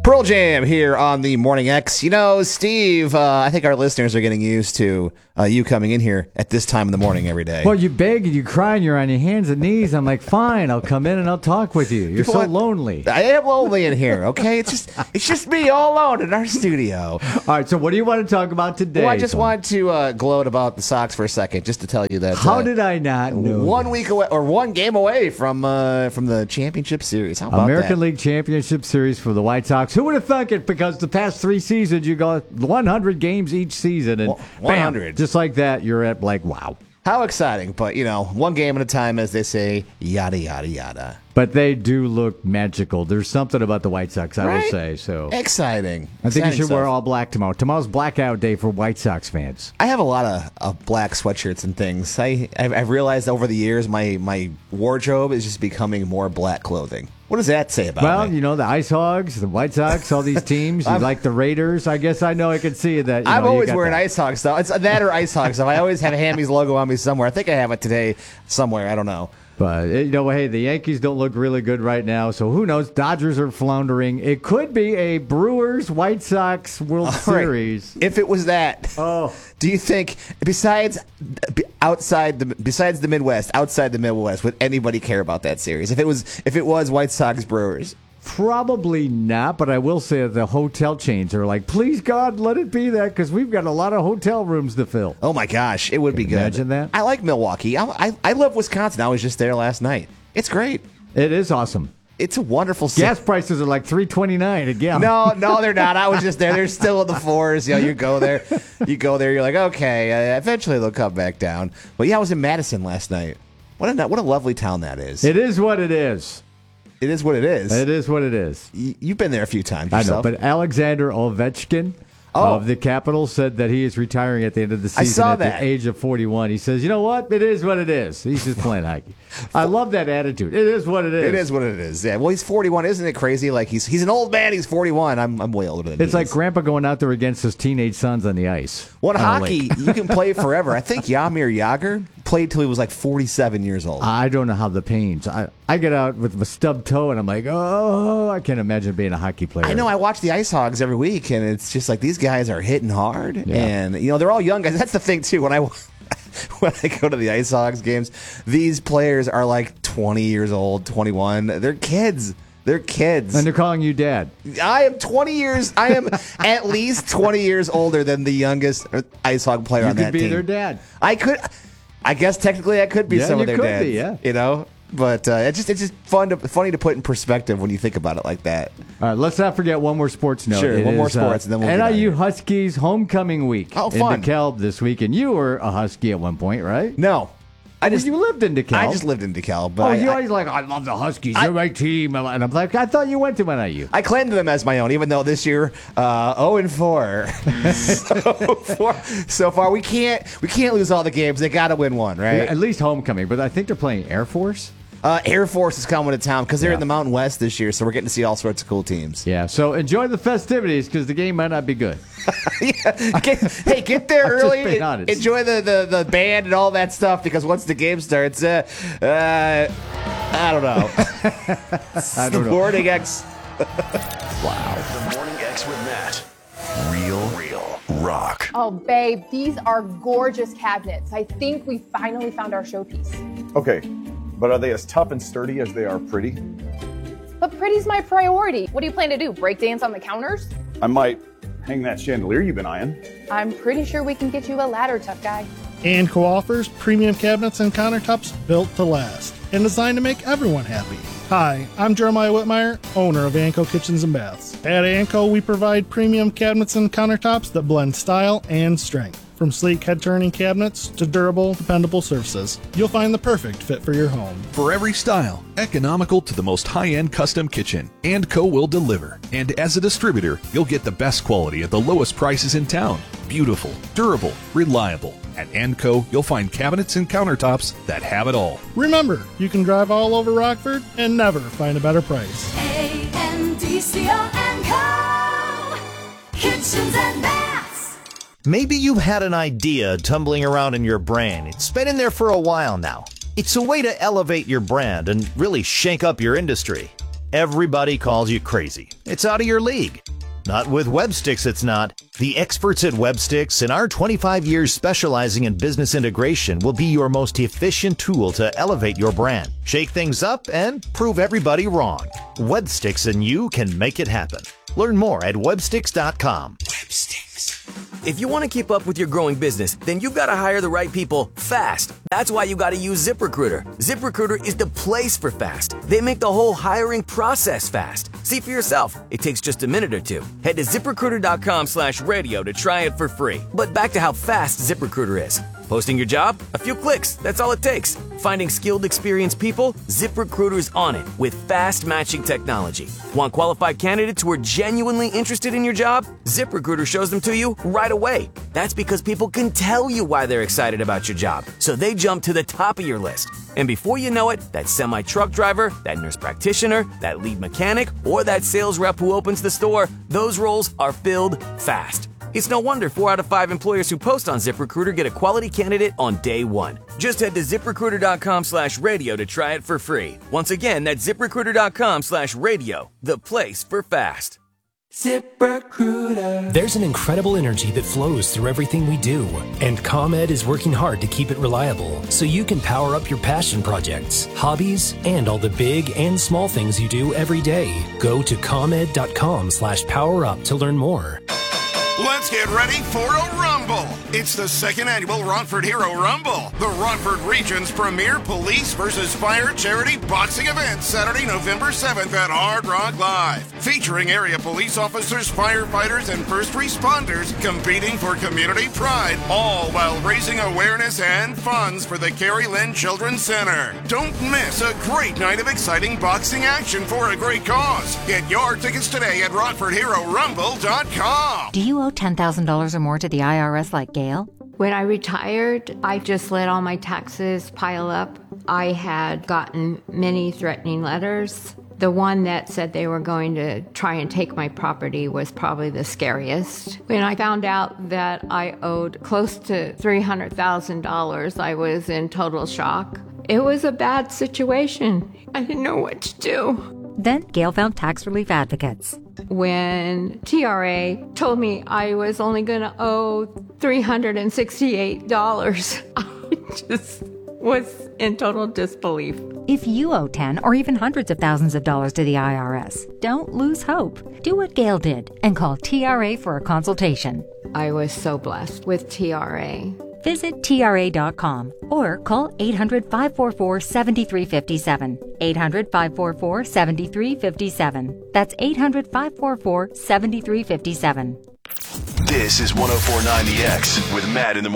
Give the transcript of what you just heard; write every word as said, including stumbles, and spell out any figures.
Pearl Jam here on the Morning X. You know, Steve, uh, I think our listeners are getting used to uh, you coming in here at this time in the morning every day. Well, you beg and you cry and you're on your hands and knees. I'm like, fine, I'll come in and I'll talk with you. You're People so want- lonely. I am lonely in here, okay? It's just it's just me all alone in our studio. All right, so what do you want to talk about today? Well, I just Tom? want to uh, gloat about the Sox for a second, just to tell you that. How uh, did I not know? One that? week away, or one game away from uh, from the championship series. How about American that? League Championship Series for the White Sox. Who would have thunk it? Because the past three seasons, you go one hundred games each season, and Well, bam, one hundred. just like that, you're at like, wow. How exciting, but, you know, one game at a time, as they say, yada, yada, yada. But they do look magical. There's something about the White Sox, I will Right? say. So Exciting. I think you Exciting should wear stuff. all black tomorrow. Tomorrow's blackout day for White Sox fans. I have a lot of, of black sweatshirts and things. I, I've, I've realized over the years my, my wardrobe is just becoming more black clothing. What does that say about Well, me? you know, the Ice Hogs, the White Sox, all these teams. You I'm- like the Raiders. I guess I know I can see that. You I'm know, you always got wearing that. Ice Hog stuff. It's that or Ice Hog stuff. I always have a Hammy's logo on me somewhere. I think I have it today somewhere. I don't know. But, you know, hey, the Yankees don't look really good right now, so who knows? Dodgers are floundering. It could be a Brewers-White Sox World All right. Series. If it was that, Oh. do you think besides b- outside the besides the Midwest, outside the Midwest, would anybody care about that series? If it was if it was White Sox Brewers, Probably not, but I will say that the hotel chains are like, please, God, let it be that, because we've got a lot of hotel rooms to fill. oh my gosh, it would be you good. imagine that? I like Milwaukee. I, I I love Wisconsin. I was just there last night. It's great. It is awesome. It's a wonderful city. Gas prices are like three twenty-nine a gallon. No, no, they're not. I was just there. They're still in the fours. You know, you go there, you go there. You're like, okay, uh, eventually they'll come back down. But yeah, I was in Madison last night. What a what a lovely town that is. It is what it is. It is what it is. It is what it is. Y- You've been there a few times I know, yourself. but Alexander Ovechkin Oh. of the Capitals said that he is retiring at the end of the I season saw at that. the age of forty-one. He says, you know what? It is what it is. He's just playing hockey. I love that attitude. It is what it is. It is what it is. Yeah. Well, he's forty-one. Isn't it crazy? Like he's he's an old man. He's forty-one. I'm I'm way older than It's he like is. Grandpa going out there against his teenage sons on the ice. Well, in on a hockey, lake. you can play forever. I think Yamir Yager played till he was like forty-seven years old. I don't know how the pains. I, I get out with my stubbed toe and I'm like, oh, I can't imagine being a hockey player. I know. I watch the Ice Hogs every week, and it's just like these guys are hitting hard, Yeah. and you know they're all young guys. That's the thing too. When I when I go to the Ice Hogs games, these players are like twenty years old, twenty-one. They're kids. They're kids. And they're calling you dad. I am twenty years. I am at least twenty years older than the youngest Ice Hog player You on could that be team. their dad. I could. I guess technically I could be Yeah, some you of their could dads. be, yeah. You know. But uh, it's just it's just fun to funny to put in perspective when you think about it like that. All right, let's not forget one more sports note. Sure, It one more is, uh, sports, and then we'll get out of N I U here. Huskies homecoming week Oh, in fun. DeKalb this week, and you were a Husky at one point, right? No, I just you lived in DeKalb. I just lived in DeKalb, but Oh, I, you I, always like, I love the Huskies. I- They're my team. And I'm like, I thought you went to N I U. I claimed them as my own, even though this year uh, zero and four. so, far, so far, we can't we can't lose all the games. They got to win one, right? At least homecoming, but I think they're playing Air Force. Uh, Air Force is coming to town because they're Yeah. in the Mountain West this year, so we're getting to see all sorts of cool teams. Yeah, so enjoy the festivities because the game might not be good. Get, hey, get there I'm just early. being honest. Enjoy the, the, the band and all that stuff because once the game starts, uh, uh, I don't know. I don't the know. Morning X. The Morning X with Matt. Real, real rock. Oh, babe, these are gorgeous cabinets. I think we finally found our showpiece. Okay, but are they as tough and sturdy as they are pretty? But pretty's my priority. What do you plan to do? Break dance on the counters? I might hang that chandelier you've been eyeing. I'm pretty sure we can get you a ladder, tough guy. Anco offers premium cabinets and countertops built to last and designed to make everyone happy. Hi, I'm Jeremiah Whitmire, owner of Anco Kitchens and Baths. At Anco, we provide premium cabinets and countertops that blend style and strength. From sleek head-turning cabinets to durable, dependable surfaces, you'll find the perfect fit for your home. For every style, economical to the most high-end custom kitchen, Andco will deliver. And as a distributor, you'll get the best quality at the lowest prices in town. Beautiful, durable, reliable. At Andco, you'll find cabinets and countertops that have it all. Remember, you can drive all over Rockford and never find a better price. A N D C O and Co. Kitchens and Baths. Maybe you've had an idea tumbling around in your brain. It's been in there for a while now. It's a way to elevate your brand and really shake up your industry. Everybody calls you crazy. It's out of your league. Not with WebSticks, it's not. The experts at WebSticks and our twenty-five years specializing in business integration will be your most efficient tool to elevate your brand, shake things up, and prove everybody wrong. WebSticks and you can make it happen. Learn more at websticks dot com. If you want to keep up with your growing business, then you've got to hire the right people fast. That's why you got to use ZipRecruiter. ZipRecruiter is the place for fast. They make the whole hiring process fast. See for yourself. It takes just a minute or two. Head to ZipRecruiter.com slash radio to try it for free. But back to how fast ZipRecruiter is. Posting your job? A few clicks. That's all it takes. Finding skilled, experienced people? ZipRecruiter's on it with fast matching technology. Want qualified candidates who are genuinely interested in your job? ZipRecruiter shows them to you right away. That's because people can tell you why they're excited about your job, so they jump to the top of your list. And before you know it, that semi-truck driver, that nurse practitioner, that lead mechanic, or that sales rep who opens the store, those roles are filled fast. It's no wonder four out of five employers who post on ZipRecruiter get a quality candidate on day one. Just head to ZipRecruiter.com slash radio to try it for free. Once again, that's ZipRecruiter.com slash radio, the place for fast. ZipRecruiter. There's an incredible energy that flows through everything we do, and ComEd is working hard to keep it reliable so you can power up your passion projects, hobbies, and all the big and small things you do every day. Go to ComEd.com slash power up to learn more. Let's get ready for a Rumble. It's the second annual Rockford Hero Rumble, the Rockford region's premier police versus fire charity boxing event, Saturday, November seventh at Hard Rock Live. Featuring area police officers, firefighters, and first responders competing for community pride, all while raising awareness and funds for the Carrie Lynn Children's Center. Don't miss a great night of exciting boxing action for a great cause. Get your tickets today at Rockford Hero Rumble dot com. Do you owe ten thousand dollars or more to the I R S like Gail? When I retired, I just let all my taxes pile up. I had gotten many threatening letters. The one that said they were going to try and take my property was probably the scariest. When I found out that I owed close to three hundred thousand dollars, I was in total shock. It was a bad situation. I didn't know what to do. Then Gail found tax relief advocates. When T R A told me I was only going to owe three hundred sixty-eight dollars, I just was in total disbelief. If you owe ten or even hundreds of thousands of dollars to the I R S, don't lose hope. Do what Gail did and call T R A for a consultation. I was so blessed with T R A. Visit T R A dot com or call eight hundred, five four four, seven three five seven. eight hundred, five four four, seven three five seven. That's eight hundred, five four four, seven three five seven. This is one oh four point nine The X with Matt in the morning.